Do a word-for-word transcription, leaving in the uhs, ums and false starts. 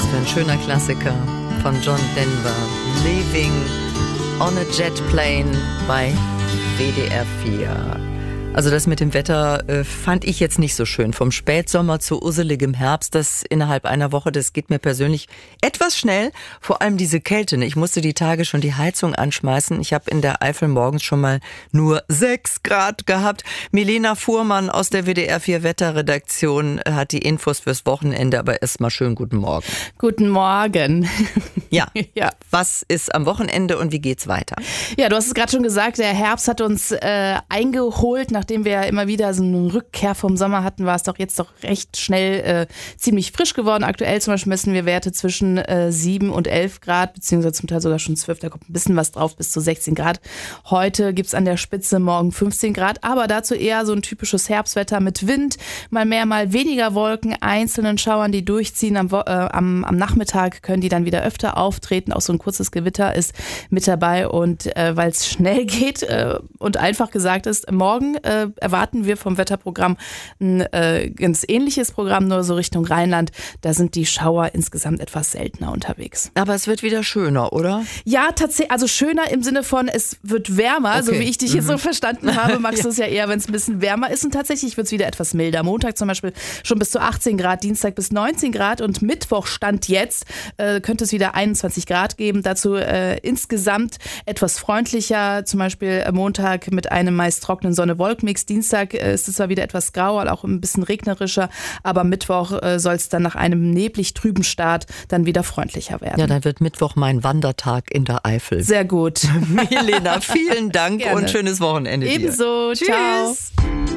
für ein schöner Klassiker von John Denver. Living on a Jet Plane bei W D R vier. Also das mit dem Wetter äh, fand ich jetzt nicht so schön. Vom Spätsommer zu usseligem Herbst, das innerhalb einer Woche, das geht mir persönlich etwas schnell. Vor allem diese Kälte. Ne? Ich musste die Tage schon die Heizung anschmeißen. Ich habe in der Eifel morgens schon mal nur sechs Grad gehabt. Milena Fuhrmann aus der W D R vier Wetterredaktion hat die Infos fürs Wochenende. Aber erstmal schönen guten Morgen. Guten Morgen. Ja, ja. Was ist am Wochenende und wie geht's weiter? Ja, du hast es gerade schon gesagt, der Herbst hat uns äh, eingeholt. Nachdem wir ja immer wieder so eine Rückkehr vom Sommer hatten, war es doch jetzt doch recht schnell äh, ziemlich frisch geworden. Aktuell zum Beispiel messen wir Werte zwischen äh, sieben und elf Grad, beziehungsweise zum Teil sogar schon zwölf. Da kommt ein bisschen was drauf, bis zu sechzehn Grad. Heute gibt's an der Spitze morgen fünfzehn Grad, aber dazu eher so ein typisches Herbstwetter mit Wind, mal mehr, mal weniger Wolken, einzelnen Schauern, die durchziehen. Am, äh, am, am Nachmittag können die dann wieder öfter auftreten. Auch so ein kurzes Gewitter ist mit dabei und äh, weil es schnell geht äh, und einfach gesagt ist, morgen äh, erwarten wir vom Wetterprogramm ein äh, ganz ähnliches Programm, nur so Richtung Rheinland. Da sind die Schauer insgesamt etwas seltener unterwegs. Aber es wird wieder schöner, oder? Ja, tatsächlich, also schöner im Sinne von, es wird wärmer, okay. So wie ich dich jetzt mhm. so verstanden habe, magst du es ja eher, wenn es ein bisschen wärmer ist und tatsächlich wird es wieder etwas milder. Montag zum Beispiel schon bis zu achtzehn Grad, Dienstag bis neunzehn Grad und Mittwoch Stand jetzt äh, könnte es wieder einundzwanzig Grad geben. Dazu äh, insgesamt etwas freundlicher, zum Beispiel Montag mit einem meist trockenen Sonne-Wolken-Mix. Dienstag äh, ist es zwar wieder etwas grau, auch ein bisschen regnerischer, aber Mittwoch äh, soll es dann nach einem neblig trüben Start dann wieder freundlicher werden. Ja, dann wird Mittwoch mein Wandertag in der Eifel. Sehr gut. Milena, vielen Dank. Gerne. Und schönes Wochenende dir. Ebenso. Tschüss. Ciao.